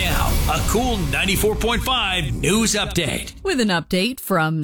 Now, a cool 94.5 news update. With an update from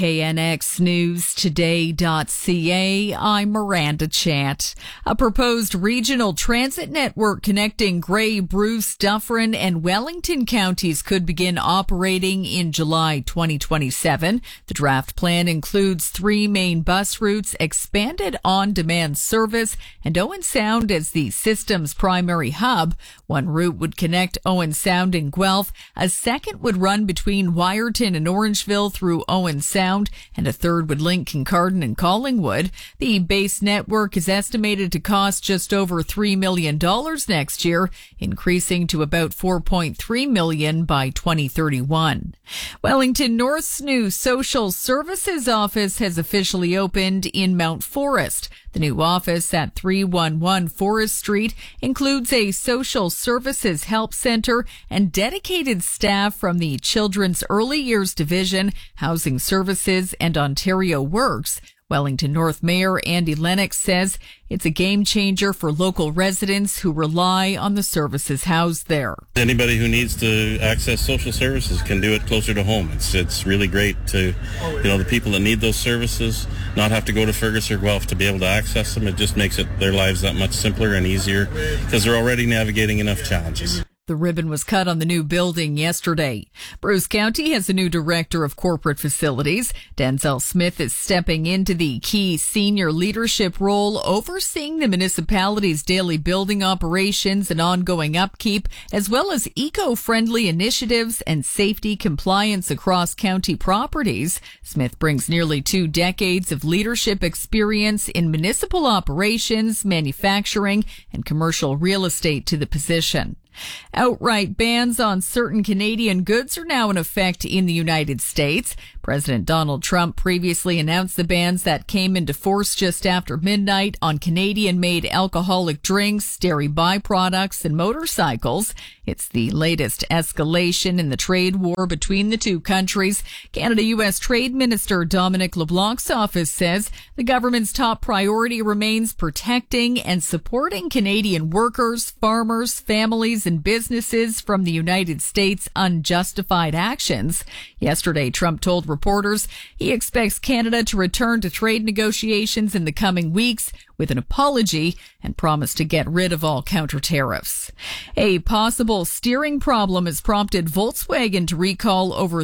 CKNXNewsToday.ca, I'm Miranda Chant. A proposed regional transit network connecting Grey, Bruce, Dufferin, and Wellington counties could begin operating in July 2027. The draft plan includes 3 main bus routes, expanded on-demand service, and Owen Sound as the system's primary hub. One route would connect Owen Sound and Guelph. A second would run between Wyerton and Orangeville through Owen Sound, and a third would link Kincardine and Collingwood. The base network is estimated to cost just over $3 million next year, increasing to about $4.3 million by 2031. Wellington North's new social services office has officially opened in Mount Forest. The new office at 311 Forest Street includes a social services help center and dedicated staff from the Children's Early Years Division, Housing Services, and Ontario Works. Wellington North Mayor Andy Lennox says it's a game changer for local residents who rely on the services housed there. Anybody who needs to access social services can do it closer to home. It's really great to, the people that need those services not have to go to Fergus or Guelph to be able to access them. It just makes their lives that much simpler and easier because they're already navigating enough challenges. The ribbon was cut on the new building yesterday. Bruce County has a new director of corporate facilities. Denzel Smith is stepping into the key senior leadership role, overseeing the municipality's daily building operations and ongoing upkeep, as well as eco-friendly initiatives and safety compliance across county properties. Smith brings nearly 2 decades of leadership experience in municipal operations, manufacturing, and commercial real estate to the position. Outright bans on certain Canadian goods are now in effect in the United States. President Donald Trump previously announced the bans that came into force just after midnight on Canadian-made alcoholic drinks, dairy byproducts, and motorcycles. It's the latest escalation in the trade war between the two countries. Canada-U.S. Trade Minister Dominic LeBlanc's office says the government's top priority remains protecting and supporting Canadian workers, farmers, families, and businesses from the United States' unjustified actions. Yesterday, Trump told reporters he expects Canada to return to trade negotiations in the coming weeks with an apology and promised to get rid of all counter tariffs. A possible steering problem has prompted Volkswagen to recall over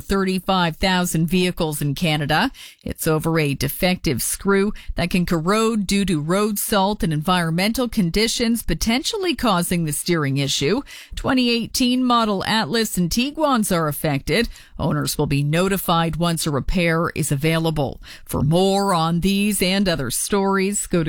35,000 vehicles in Canada. It's over a defective screw that can corrode due to road salt and environmental conditions, potentially causing the steering issue. 2018 model Atlas and Tiguan's are affected. Owners will be notified once a repair is available. For more on these and other stories, go to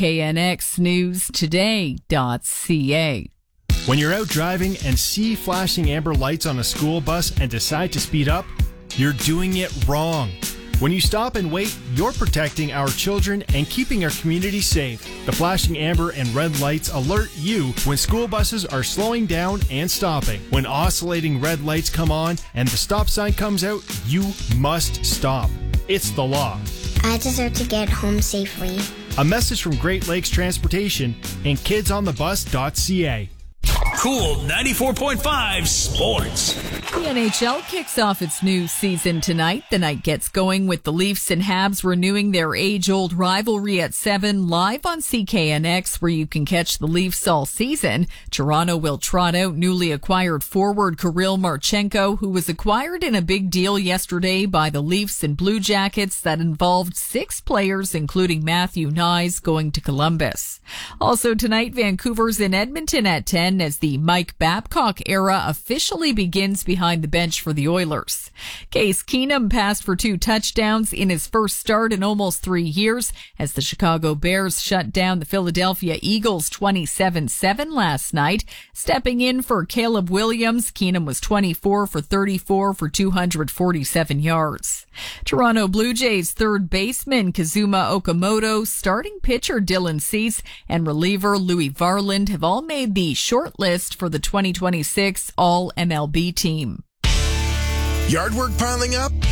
CKNXNewsToday.ca. When you're out driving and see flashing amber lights on a school bus and decide to speed up, you're doing it wrong. When you stop and wait, you're protecting our children and keeping our community safe. The flashing amber and red lights alert you when school buses are slowing down and stopping. When oscillating red lights come on and the stop sign comes out, you must stop. It's the law. I deserve to get home safely. A message from Great Lakes Transportation and kidsonthebus.ca. Cool 94.5 Sports. The NHL kicks off its new season tonight. The night gets going with the Leafs and Habs renewing their age-old rivalry at 7 live on CKNX, where you can catch the Leafs all season. Toronto will trot out newly acquired forward Kirill Marchenko, who was acquired in a big deal yesterday by the Leafs and Blue Jackets that involved 6 players, including Matthew Knies, going to Columbus. Also tonight, Vancouver's in Edmonton at 10 as the Mike Babcock era officially begins behind the bench for the Oilers. Case Keenum passed for 2 touchdowns in his first start in almost 3 years as the Chicago Bears shut down the Philadelphia Eagles 27-7 last night. Stepping in for Caleb Williams, Keenum was 24 for 34 for 247 yards. Toronto Blue Jays third baseman Kazuma Okamoto, starting pitcher Dylan Cease, and reliever Louis Varland have all made the short list for the 2026 All-MLB team. Yard work piling up?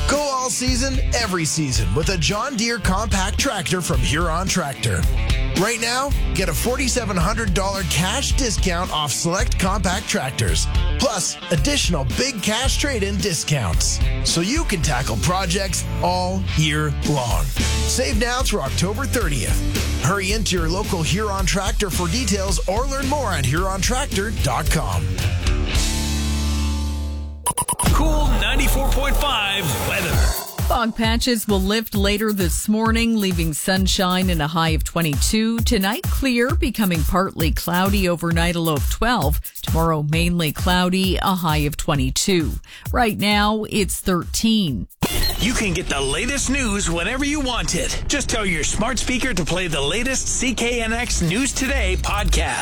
Go all season, every season with a John Deere compact tractor from Huron Tractor. Right now, get a $4,700 cash discount off select compact tractors, plus additional big cash trade-in discounts, so you can tackle projects all year long. Save now through October 30th. Hurry into your local Huron Tractor for details or learn more at HuronTractor.com. Cool 94.5 weather. Fog patches will lift later this morning, leaving sunshine and a high of 22. Tonight, clear, becoming partly cloudy overnight, a low of 12. Tomorrow, mainly cloudy, a high of 22. Right now, it's 13. You can get the latest news whenever you want it. Just tell your smart speaker to play the latest CKNX News Today podcast.